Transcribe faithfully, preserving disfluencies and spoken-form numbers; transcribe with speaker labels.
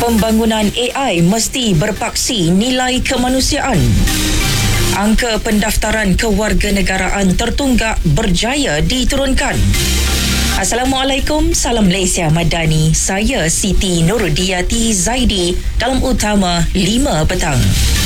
Speaker 1: Pembangunan A I mesti berpaksi nilai kemanusiaan. Angka pendaftaran kewarganegaraan tertunggak berjaya diturunkan. Assalamualaikum, salam Malaysia Madani. Saya Siti Nurudiyati Zaidi dalam Utama lima petang.